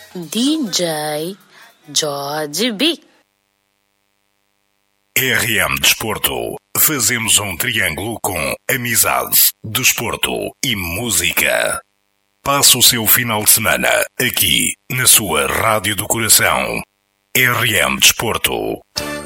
DJ Jorge B. RM Desporto. Fazemos um triângulo com amizade, desporto e música. Passe o seu final de semana aqui na sua Rádio do Coração. RM Desporto.